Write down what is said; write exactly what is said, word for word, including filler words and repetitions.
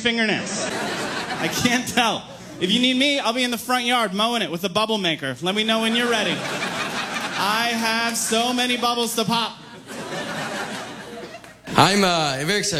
fingernails. I can't tell. If you need me, I'll be in the front yard mowing it with a bubble maker. Let me know when you're ready. I have so many bubbles to pop. I'm uh, very excited.